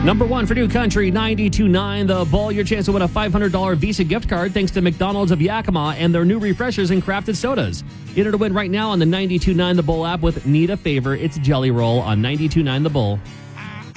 Number one for New Country, 92.9 The Bull. Your chance to win a $500 Visa gift card thanks to McDonald's of Yakima and their new refreshers and crafted sodas. Enter to win right now on the 92.9 The Bull app with Need a Favor. It's Jelly Roll on 92.9 The Bull.